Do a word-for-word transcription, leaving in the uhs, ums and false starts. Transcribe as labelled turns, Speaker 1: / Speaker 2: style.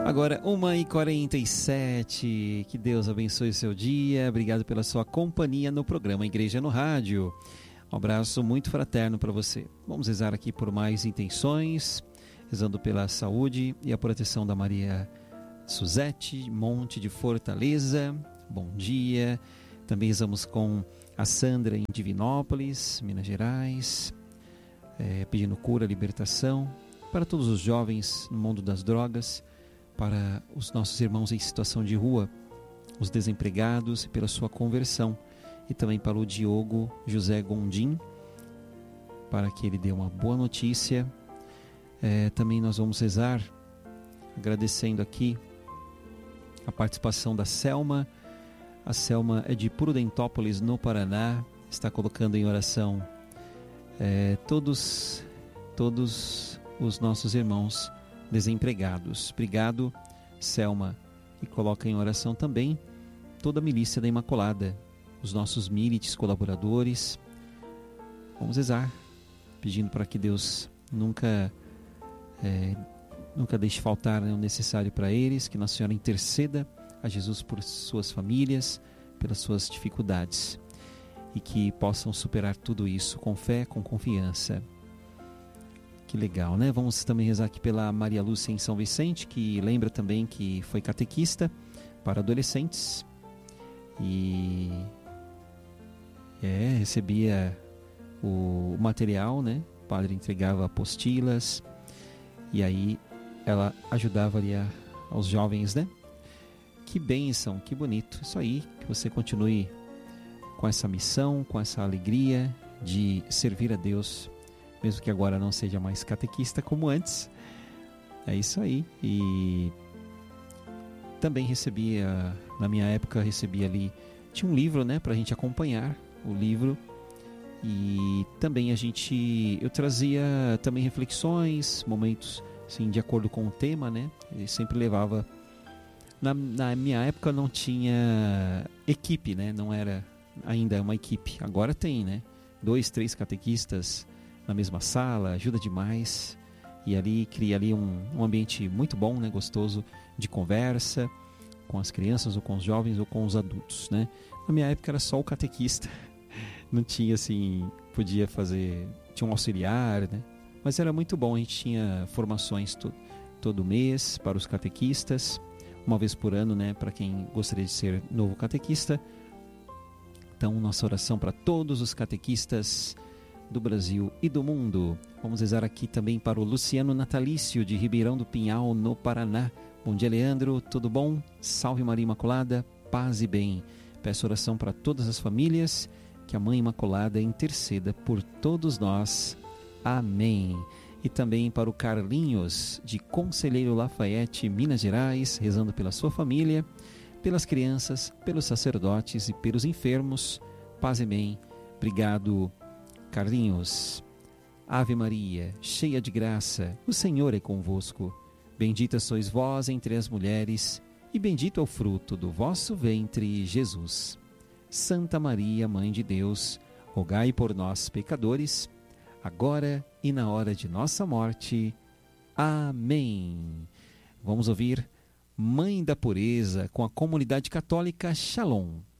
Speaker 1: Agora, uma e quarenta e sete, que Deus abençoe o seu dia, obrigado pela sua companhia no programa Igreja no Rádio. Um abraço muito fraterno para você. Vamos rezar aqui por mais intenções, rezando pela saúde e a proteção da Maria Suzete, Monte de Fortaleza, bom dia. Também rezamos com a Sandra em Divinópolis, Minas Gerais, é, pedindo cura, libertação para todos os jovens no mundo das drogas, para os nossos irmãos em situação de rua, os desempregados, pela sua conversão, e também para o Diogo José Gondim, para que ele dê uma boa notícia. É, também nós vamos rezar, agradecendo aqui a participação da Selma. A Selma é de Prudentópolis, no Paraná, está colocando em oração é, todos, todos os nossos irmãos desempregados. Obrigado, Selma. E coloca em oração também toda a milícia da Imaculada, os nossos milites, colaboradores. Vamos rezar, pedindo para que Deus nunca, é, nunca deixe faltar, né, o necessário para eles, que Nossa Senhora interceda a Jesus por suas famílias, pelas suas dificuldades, e que possam superar tudo isso com fé, com confiança. Que legal, né? Vamos também rezar aqui pela Maria Lúcia em São Vicente, que lembra também que foi catequista para adolescentes e é, recebia o material, né? O padre entregava apostilas e aí ela ajudava ali a, aos jovens, né? Que bênção, que bonito. Isso aí, que você continue com essa missão, com essa alegria de servir a Deus, mesmo que agora não seja mais catequista como antes. É isso aí. E também recebia, na minha época, recebia ali, tinha um livro, né, pra gente acompanhar o livro. E também a gente, eu trazia também reflexões, momentos, assim, de acordo com o tema, né. E sempre levava, na, na minha época não tinha equipe, né, não era ainda uma equipe. Agora tem, né, dois, três catequistas na mesma sala, ajuda demais, e ali cria ali um, um ambiente muito bom, né, gostoso de conversa com as crianças ou com os jovens ou com os adultos, né. Na minha época era só o catequista, não tinha assim, podia fazer, tinha um auxiliar, né, mas era muito bom. A gente tinha formações to, todo mês para os catequistas, uma vez por ano, né, para quem gostaria de ser novo catequista. Então, nossa oração para todos os catequistas do Brasil e do mundo. Vamos rezar aqui também para o Luciano Natalício, de Ribeirão do Pinhal, no Paraná. Bom dia, Leandro, tudo bom? Salve Maria Imaculada, paz e bem. Peço oração para todas as famílias, que a Mãe Imaculada interceda por todos nós. Amém. E também para o Carlinhos, de Conselheiro Lafayette, Minas Gerais, rezando pela sua família, pelas crianças, pelos sacerdotes e pelos enfermos. Paz e bem. Obrigado, Carlinhos. Ave Maria, cheia de graça, o Senhor é convosco. Bendita sois vós entre as mulheres, e bendito é o fruto do vosso ventre, Jesus. Santa Maria, Mãe de Deus, rogai por nós, pecadores, agora e na hora de nossa morte. Amém. Vamos ouvir Mãe da Pureza com a comunidade católica Shalom.